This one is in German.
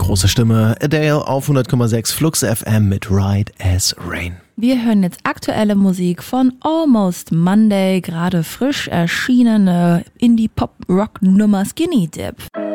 große Stimme. Adele auf 100,6 Flux FM mit Ride as Rain. Wir hören jetzt aktuelle Musik von Almost Monday, gerade frisch erschienene Indie-Pop-Rock-Nummer Skinny Dip.